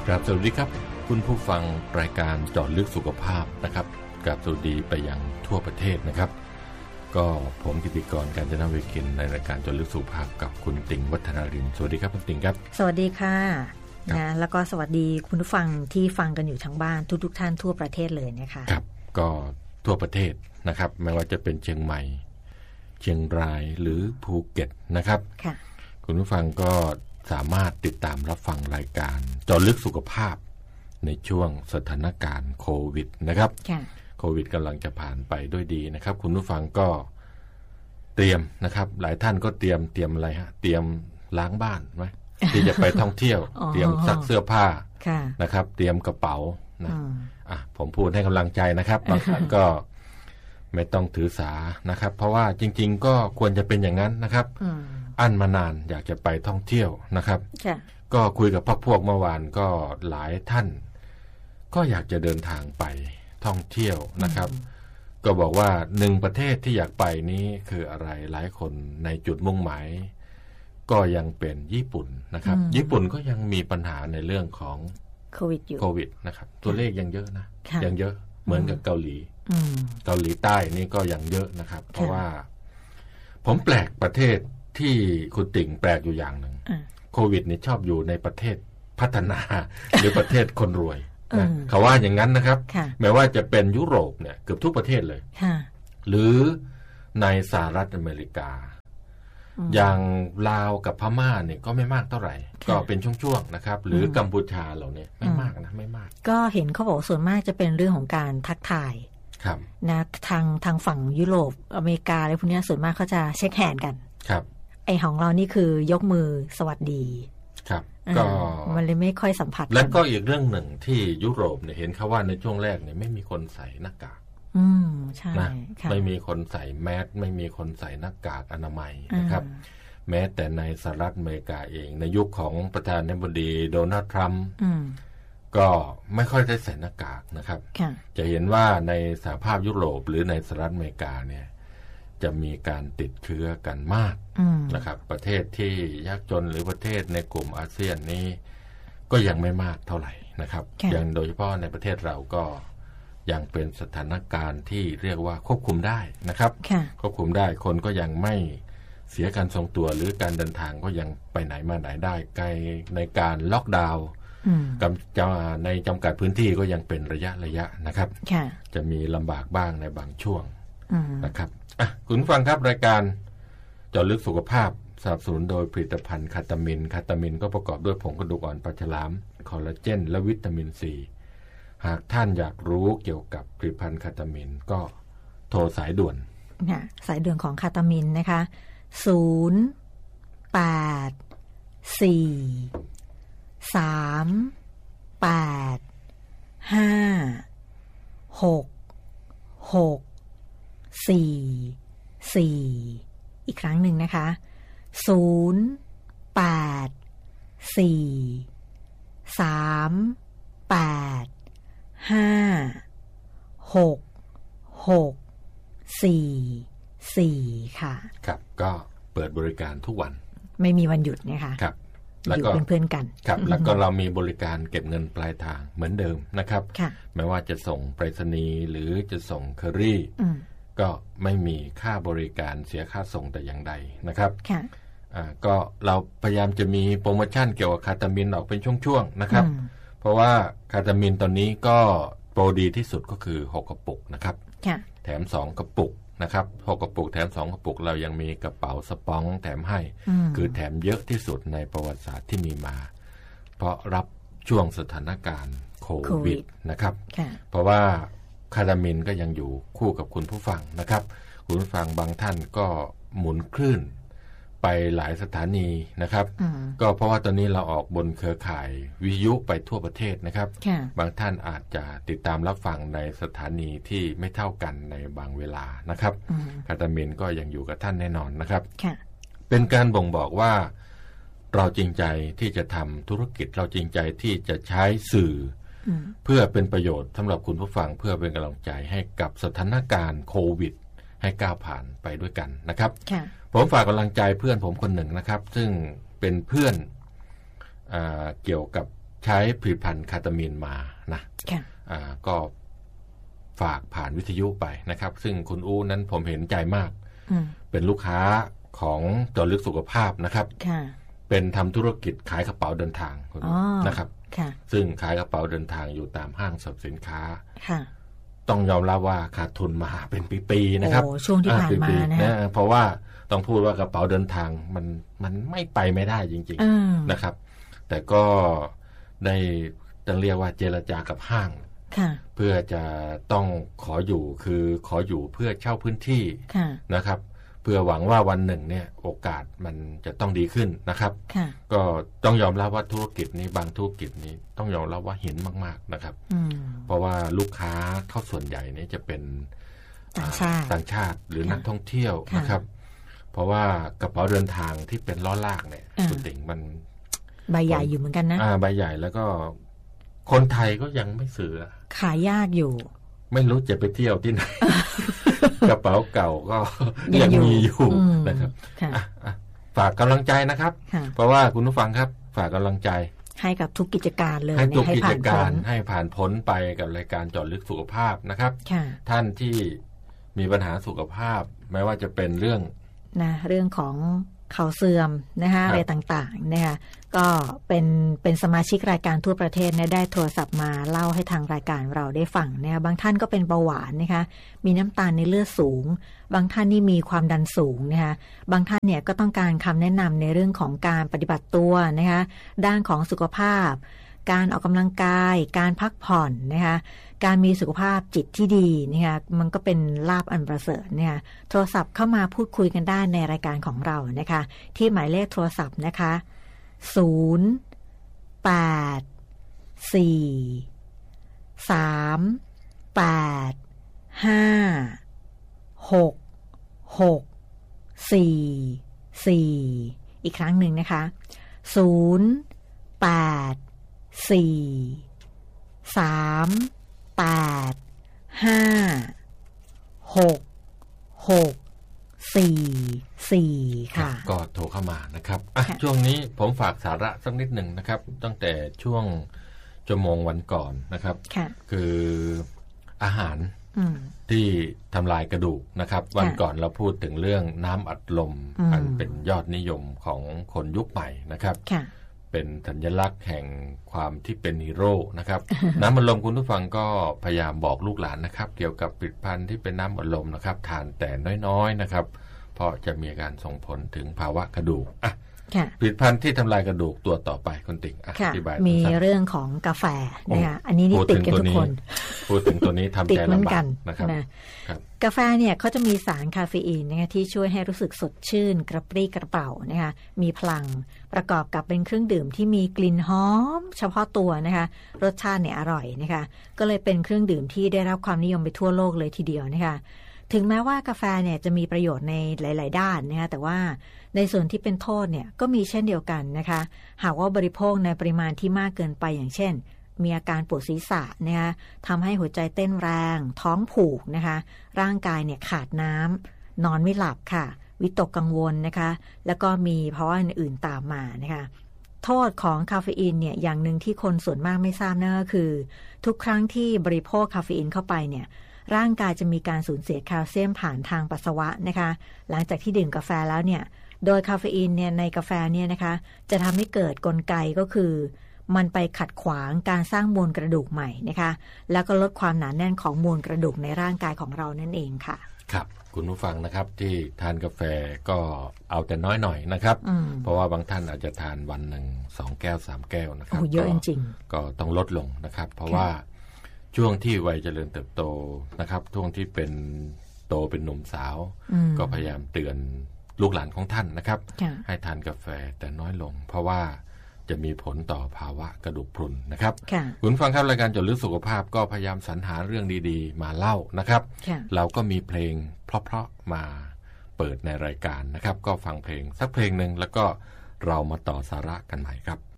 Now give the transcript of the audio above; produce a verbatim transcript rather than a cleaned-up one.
ครับสวัสดีครับคุณผู้ฟังรายการเจาะลึกสุขภาพนะครับกับสวัสดีไปยังทั่วประเทศนะครับก็ผมกิติกรกาญจนวิกินในรายการเจาะลึกสุขภาพกับคุณติ่งวัฒนารินสวัสดีครับคุณติ่งครับสวัสดีค่ะนะแล้วก็สวัสดีคุณผู้ฟังที่ฟังกันอยู่ทั้งบ้านทุกๆท่านทั่วประเทศเลยนะคะครับก็ทั่วประเทศนะครับไม่ว่าจะเป็นเชียงใหม่เชียงรายหรือภูเก็ตนะครับค่ะคุณผู้ฟังก็สามารถติดตามรับฟังรายการเจาะลึกสุขภาพในช่วงสถานการณ์โควิดนะครับโควิดกำลังจะผ่านไปด้วยดีนะครับคุณผู้ฟังก็เตรียมนะครับหลายท่านก็เตรียมเตรียมอะไรฮะเตรียมล้างบ้านไหม ที่จะไปท่องเที่ยว เตรียมซักเสื้อผ้านะครับเตรียมกระเป๋านะอ่ะผมพูดให้กำลังใจนะครับบางท่านก็ไม่ต้องถือสานะครับเพราะว่าจริงๆก็ควรจะเป็นอย่างนั้นนะครับอั้นมานานอยากจะไปท่องเที่ยวนะครับก็คุยกับพรรคพวกเมื่อวานก็หลายท่านก็อยากจะเดินทางไปท่องเที่ยวนะครับก็บอกว่าหนึ่งประเทศที่อยากไปนี้คืออะไรหลายคนในจุดมุ่งหมายก็ยังเป็นญี่ปุ่นนะครับญี่ปุ่นก็ยังมีปัญหาในเรื่องของโควิดอยู่โควิดนะครับตัวเลขยังเยอะนะยังเยอะเหมือนกับเกาหลีเกาหลีใต้นี่ก็ยังเยอะนะครับเพราะว่าผมแปลกประเทศที่คุณติ่งแปลกอยู่อย่างหนึ่งโควิดนี่ชอบอยู่ในประเทศพัฒนาหรือประเทศคนรวยนะเขาว่าอย่างนั้นนะครับแม้ว่าจะเป็นยุโรปเนี่ยเกือบทุกประเทศเลยหรือในสหรัฐอเมริกาอย่างลาวกับพม่าเนี่ยก็ไม่มากเท่าไหร่ก็เป็นช่วงๆนะครับหรือกัมพูชาเราเนี่ยไม่มากนะไม่มากก็เห็นเขาบอกส่วนมากจะเป็นเรื่องของการทักทายนะทางทางฝั่งยุโรปอเมริกาอะไรพวกนี้ส่วนมากเขาจะเช็คแฮนด์กันครับไอของเรานี่คือยกมือสวัสดีครับก็มันเลยไม่ค่อยสัมผัสแล้วก็อีกเรื่องหนึ่งที่ยุโรปเนี่ยเห็นเขาว่าในช่วงแรกเนี่ยไม่มีคนใส่หน้ากากอืมใช่นะไม่มีคนใส่แมสไม่มีคนใส่หน้ากากอนามัยนะครับแม้แต่ในสหรัฐอเมริกาเองในยุคของประธานาธิบดีโดนัลด์ทรัมป์ก็ไม่ค่อยได้ใส่หน้ากากนะครับจะเห็นว่าในสหภาพยุโรปหรือในสหรัฐอเมริกาเนี่ยจะมีการติดเชื้อกันมากนะครับประเทศที่ยากจนหรือประเทศในกลุ่มอาเซียนนี้ก็ยังไม่มากเท่าไหร่นะครับยังโดยเฉพาะในประเทศเราก็ยังเป็นสถานการณ์ที่เรียกว่าควบคุมได้นะครับควบคุมได้คนก็ยังไม่เสียการทรงตัวหรือการเดินทางก็ยังไปไหนมาไหนได้ไกลในการล็อกดาวน์ในจำกัดพื้นที่ก็ยังเป็นระยะระยะนะครับจะมีลำบากบ้างในบางช่วงนะครับอ่ะคุณฟังครับรายการเจาะลึกสุขภาพสนับสนุนโดยผลิตภัณฑ์คาตามินคาตามินก็ประกอบด้วยผงกระดูกอ่อนปลาฉลามคอลลาเจนและวิตามินซีหากท่านอยากรู้เกี่ยวกับผลิตภัณฑ์คาตามินก็โทรสายด่วนนะสายด่วนของคาตามินนะคะศูนย์ แปด สี่ สาม แปด ห้า หก หก สี่ สี่ อีกครั้งหนึ่งนะคะศูนย์ แปด สี่ สาม แปด ห้า หก หก สี่ สี่ค่ะครับก็เปิดบริการทุกวันไม่มีวันหยุดนะคะครับแล้วก็เป็นเพื่อนกันครับแล้วก็เรามีบริการเก็บเงินปลายทางเหมือนเดิมนะครับไม่ว่าจะส่งไปรษณีย์หรือจะส่งเคอรี่ก็ไม่มีค่าบริการเสียค่าส่งแต่อย่างใดนะครับค่ะอ่าก็เราพยายามจะมีโปรโมชั่นเกี่ยวกับคาตามินออกเป็นช่วงๆนะครับเพราะว่าคาตามินตอนนี้ก็โปรดีที่สุดก็คือหกกระปุกนะครับแถมสองกระปุกนะครับหกกระปุกแถมสองกระปุกเรายังมีกระเป๋าสปองแถมให้คือแถมเยอะที่สุดในประวัติศาสตร์ที่มีมาเพราะรับช่วงสถานการณ์โควิดนะครับเพราะว่าคาตามินก็ยังอยู่คู่กับคุณผู้ฟังนะครับคุณผู้ฟังบางท่านก็หมุนคลื่นไปหลายสถานีนะครับก็เพราะว่าตอนนี้เราออกบนเครือข่ายวิทยุไปทั่วประเทศนะครับบางท่านอาจจะติดตามรับฟังในสถานีที่ไม่เท่ากันในบางเวลานะครับคาตามินก็ยังอยู่กับท่านแน่นอนนะครับเป็นการบ่งบอกว่าเราจริงใจที่จะทำธุรกิจเราจริงใจที่จะใช้สื่อเพื่อเป็นประโยชน์สำหรับคุณผู้ฟังเพื่อเป็นกำลังใจให้กับสถานการณ์โควิดให้ก้าวผ่านไปด้วยกันนะครับผมฝากกำลังใจเพื่อนผมคนหนึ่งนะครับซึ่งเป็นเพื่อนเอ่อเกี่ยวกับใช้ผลิตภัณฑ์คาตามีนมานะอ่าก็ฝากผ่านวิทยุไปนะครับซึ่งคุณอู้นั้นผมเห็นใจมากเป็นลูกค้าของเจาะลึกสุขภาพนะครับเป็นทำธุรกิจขายกระเป๋าเดินทางนะครับซึ่งขายกระเป๋าเดินทางอยู่ตามห้างสรรพสินค้าต้องยอมรับว่าขาดทุนมาเป็นปีๆนะครับช่วงที่ผ่านมานะเพราะว่าต้องพูดว่ากระเป๋าเดินทางมันมันไม่ไปไม่ได้จริงๆนะครับแต่ก็ได้ต้องเรียกว่าเจรจากับห้างเพื่อจะต้องขออยู่คือขออยู่เพื่อเช่าพื้นที่นะครับเพื่อหวังว่าวันหนึ่งเนี่ยโอกาสมันจะต้องดีขึ้นนะครับก็ต้องยอมรับว่าธุรกิจนี้บางธุรกิจนี้ต้องยอมรับว่าเห็นมากๆนะครับเพราะว่าลูกค้าเข้าส่วนใหญ่นี่จะเป็นต่างชาติต่างชาติหรือนักท่องเที่ยวนะครับเพราะว่ากระเป๋าเดินทางที่เป็นล้อลากเนี่ยคุณติ๋งมันใบใหญ่อยู่เหมือนกันนะอ่าใบใหญ่แล้วก็คนไทยก็ยังไม่ซื้อขายยากอยู่ไม่รู้จะไปเที่ยวที่ไหน กระเป๋าเก่าก็ยังมีอยู่นะครับฝากกำลังใจนะครับเพราะว่าคุณผู้ฟังครับฝากกำลังใจให้กับทุกกิจการเลยให้ทุกกิจการให้ผ่านพ้นไปกับรายการเจาะลึกสุขภาพนะครับท่านที่มีปัญหาสุขภาพไม่ว่าจะเป็นเรื่องนะเรื่องของเข่าเสื่อมนะคะอะไรต่างๆนะคะก็เป็นเป็นสมาชิกรายการทั่วประเทศเนี่ยได้โทรศัพท์มาเล่าให้ทางรายการเราได้ฟังนะคะบางท่านก็เป็นเบาหวานนะคะมีน้ำตาลในเลือดสูงบางท่านนี่มีความดันสูงนะคะบางท่านเนี่ยก็ต้องการคำแนะนำในเรื่องของการปฏิบัติตัวนะคะด้านของสุขภาพการออกกำลังกายการพักผ่อนนะคะการมีสุขภาพจิตที่ดีนะคะมันก็เป็นลาภอันประเสริฐเนี่ยโทรศัพท์เข้ามาพูดคุยกันได้ในรายการของเรานะคะที่หมายเลขโทรศัพท์นะคะศูนย์ แปด สี่ สาม แปด ห้า หก หก สี่ สี่ อีกครั้งหนึ่งนะคะศูนย์ แปด สี่ สาม แปด ห้า หก หก สี่ สี่ ค่ะก็โทรเข้ามานะครับอ่ะช่วงนี้ผมฝากสาระสักนิดหนึ่งนะครับตั้งแต่ช่วงชั่วโมงวันก่อนนะครับคืออาหารที่ทำลายกระดูกนะครับวันก่อนเราพูดถึงเรื่องน้ำอัดลมอันเป็นยอดนิยมของคนยุคใหม่นะครับเป็นสัญลักษณ์แห่งความที่เป็นฮีโร่นะครับ น้ำอัดลมคุณผู้ฟังก็พยายามบอกลูกหลานนะครับเกี่ยวกับผลิตภัณฑ์ที่เป็นน้ำอัดลมนะครับทานแต่น้อยๆนะครับเพราะจะมีการส่งผลถึงภาวะกระดูกอ่ะผลิตภัณฑ์ที่ทำลายกระดูกตัวต่อไปคุณติ๋งอธิบายมีเรื่องของกาแฟนะคะอันนี้นี่ติดกันทุกคนพูดถึงตัวนี้ทำใจลำบากนะครับกาแฟเนี่ยเขาจะมีสารคาเฟอีนนะคะที่ช่วยให้รู้สึกสดชื่นกระปรี้กระเป๋านะคะมีพลังประกอบกับเป็นเครื่องดื่มที่มีกลิ่นหอมเฉพาะตัวนะคะรสชาติเนี่ยอร่อยนะคะก็เลยเป็นเครื่องดื่มที่ได้รับความนิยมไปทั่วโลกเลยทีเดียวนะคะถึงแม้ว่ากาแฟเนี่ยจะมีประโยชน์ในหลายๆด้านนะคะแต่ว่าในส่วนที่เป็นโทษเนี่ยก็มีเช่นเดียวกันนะคะหากว่าบริโภคในปริมาณที่มากเกินไปอย่างเช่นมีอาการปวดศีรษะนะคะทำให้หัวใจเต้นแรงท้องผูกนะคะร่างกายเนี่ยขาดน้ำนอนไม่หลับค่ะวิตกกังวลนะคะแล้วก็มีภาวะอื่นๆตามมานะคะโทษของคาเฟอีนเนี่ยอย่างหนึ่งที่คนส่วนมากไม่ทราบนั่นก็คือทุกครั้งที่บริโภคคาเฟอีนเข้าไปเนี่ยร่างกายจะมีการสูญเสียแคลเซียมผ่านทางปัสสาวะนะคะหลังจากที่ดื่มกาแฟแล้วเนี่ยโดยคาเฟอีนเนี่ยในกาแฟเนี่ยนะคะจะทำให้เกิดกลไกก็คือมันไปขัดขวางการสร้างมวลกระดูกใหม่นะคะแล้วก็ลดความหนาแน่นของมวลกระดูกในร่างกายของเรานั่นเองค่ะครับคุณผู้ฟังนะครับที่ทานกาแฟก็เอาแต่น้อยหน่อยนะครับเพราะว่าบางท่านอาจจะทานวันหนึ่งสองแก้วสามแก้วนะครับเยอะจริงๆก็ต้องลดลงนะครับเพราะว่าช่วงที่วัยเจริญเติบโตนะครับช่วงที่เป็นโตเป็นหนุ่มสาวก็พยายามเตือนลูกหลานของท่านนะครับให้ทานกาแฟแต่น้อยลงเพราะว่าจะมีผลต่อภาวะกระดูกพรุนนะครับคุณฟังครับรายการเจาะลึกสุขภาพก็พยายามสรรหาเรื่องดีๆมาเล่านะครับเราก็มีเพลงเพราะๆมาเปิดในรายการนะครับก็ฟังเพลงสักเพลงนึงแล้วก็เรามาต่อสาระกันใหม่ครับ